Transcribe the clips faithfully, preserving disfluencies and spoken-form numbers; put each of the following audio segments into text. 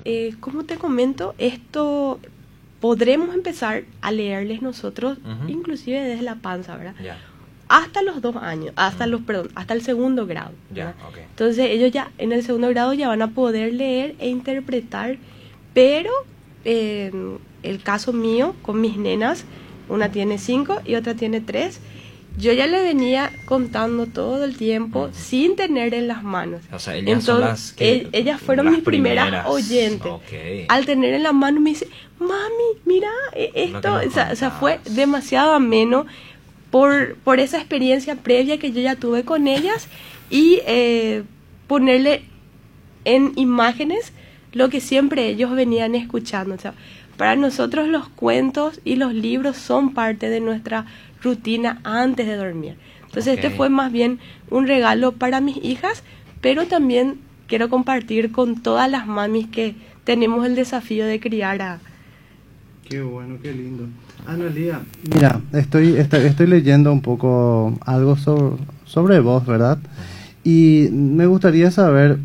eh, como te comento, esto podremos empezar a leerles nosotros, uh-huh. inclusive desde la panza, ¿verdad? Yeah. Hasta los dos años, hasta uh-huh. los, perdón, hasta el segundo grado. Yeah, okay. Entonces ellos ya en el segundo grado ya van a poder leer e interpretar, pero eh, el caso mío con mis nenas, una tiene cinco y otra tiene tres, yo ya le venía contando todo el tiempo uh-huh. sin tener en las manos. O sea, ellas Entonces, son las que, e- ellas fueron las mis primeras, primeras oyentes. Okay. Al tener en la mano me dice, mami, mira, esto, o sea, o sea, fue demasiado ameno por, por esa experiencia previa que yo ya tuve con ellas y eh, ponerle en imágenes lo que siempre ellos venían escuchando. O sea, para nosotros los cuentos y los libros son parte de nuestra rutina antes de dormir. Entonces okay. este fue más bien un regalo para mis hijas, pero también quiero compartir con todas las mamis que tenemos el desafío de criar a... Qué bueno, qué lindo. Analía, mira, estoy, estoy, estoy leyendo un poco algo sobre, sobre vos, ¿verdad? Y me gustaría saber,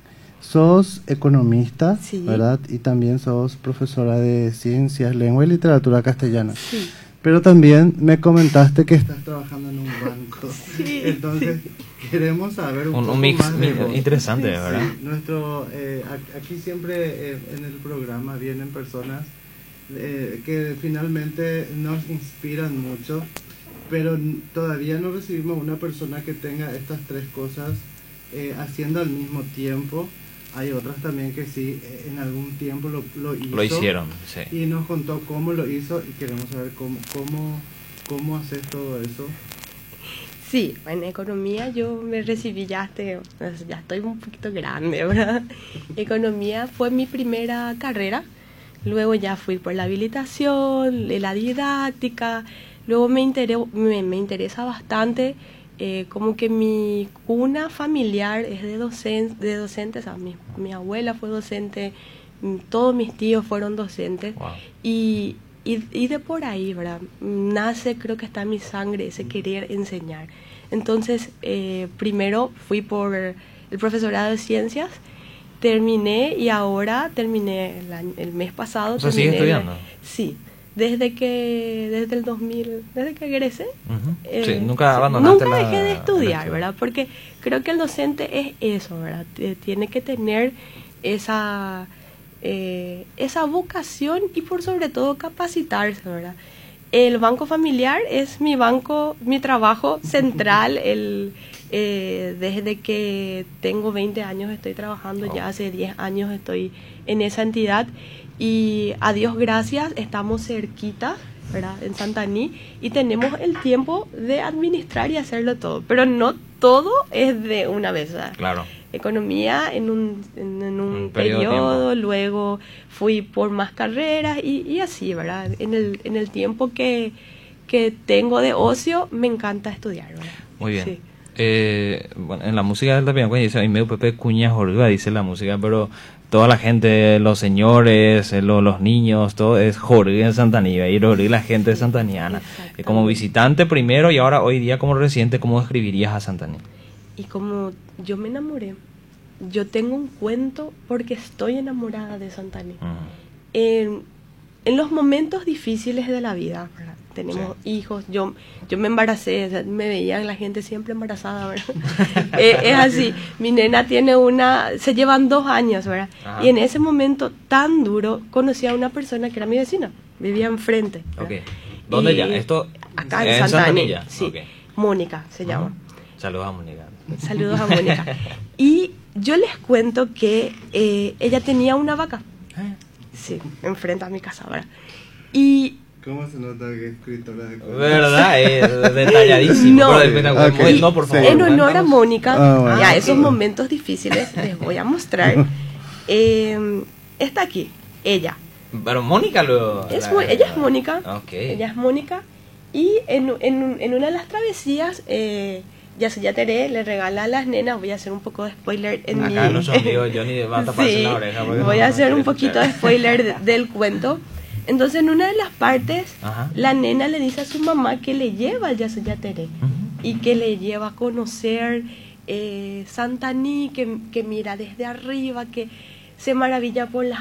sos economista, sí. ¿verdad? Y también sos profesora de ciencias, lengua y literatura castellana. Sí. Pero también me comentaste que estás trabajando en un banco. Sí, Entonces, sí. queremos saber un, un, poco un mix más de vos. interesante, Sí, ¿verdad? sí. Nuestro, eh, aquí siempre eh, en el programa vienen personas eh, que finalmente nos inspiran mucho, pero todavía no recibimos una persona que tenga estas tres cosas eh, haciendo al mismo tiempo. Hay otras también que sí, en algún tiempo lo, lo hizo. Lo hicieron, sí. Y nos contó cómo lo hizo y queremos saber cómo, cómo, cómo haces todo eso. Sí, en economía yo me recibí ya, este, ya estoy un poquito grande, ¿verdad? Economía fue mi primera carrera, luego ya fui por la habilitación, la didáctica, luego me, interé, me, me interesa bastante. Eh, como que mi cuna familiar es de, docen, de docentes, o sea, mi, mi abuela fue docente, todos mis tíos fueron docentes, wow. y, y, y de por ahí, ¿verdad? Nace, creo que está en mi sangre ese querer enseñar. Entonces, eh, primero fui por el profesorado de ciencias, terminé y ahora terminé el, año, el mes pasado. O sea, ¿sigues estudiando? La, sí. Desde que, desde el dos mil, desde que egresé, uh-huh. eh, sí, nunca abandonaste nunca la, dejé de estudiar, ¿verdad? Porque creo que el docente es eso, ¿verdad? Tiene que tener esa, eh, esa vocación y por sobre todo capacitarse, ¿verdad? El banco familiar es mi banco, mi trabajo central, el, eh, desde que tengo veinte años estoy trabajando, oh. ya hace diez años estoy en esa entidad. Y a Dios gracias, estamos cerquita, ¿verdad? En Santaní, y tenemos el tiempo de administrar y hacerlo todo. Pero no todo es de una vez, ¿verdad? Claro. Economía en un, en, en un, un periodo, periodo luego fui por más carreras y, y así, ¿verdad? En el, en el tiempo que, que tengo de ocio, me encanta estudiar, ¿verdad? Muy bien. Sí. Eh, bueno, en la música del Tapián, cuando dice, a mí me Pepe Cuña Jorga, dice la música, pero toda la gente, los señores, los, los niños, todo es Jorge en Santanía, y Jorge la gente de Santaniana. Eh, como visitante primero y ahora hoy día como residente, ¿cómo describirías a Santaní? Y como yo me enamoré, yo tengo un cuento porque estoy enamorada de Santaní. Uh-huh. En, en los momentos difíciles de la vida, ¿verdad? Tenemos sí. hijos, yo yo me embaracé, o sea, me veían la gente siempre embarazada, ¿verdad? eh, es así, mi nena tiene una, se llevan dos años, ¿verdad? Ajá. Y en ese momento tan duro conocí a una persona que era mi vecina, vivía enfrente, ¿verdad? Okay. ¿Dónde y ya? Esto acá en, en Santaní, sí, okay. Mónica se llama. Uh-huh. Saludos a Mónica. Saludos a Mónica. Y yo les cuento que eh, ella tenía una vaca, sí, enfrente a mi casa, ¿verdad? Y ¿cómo se nota que es escritora de cuentos? ¿Verdad? Es detalladísimo. No, pero, okay. no, por favor. En honor a Mónica, ah, bueno. y a esos momentos difíciles, les voy a mostrar. Eh, está aquí, ella. Pero Mónica lo... Es, la, ella es Mónica. Okay. Ella es Mónica. Y en, en, en una de las travesías, eh, Yasuya Teré le regala a las nenas, voy a hacer un poco de spoiler en Acá mi... nuestro amigo Johnny va a taparse sí, la oreja. Voy a hacer un poquito de spoiler de, del cuento. Entonces, en una de las partes, ajá, la nena le dice a su mamá que le lleva al Yasuya Teré, uh-huh, y que le lleva a conocer eh, Santaní, que, que mira desde arriba, que se maravilla por las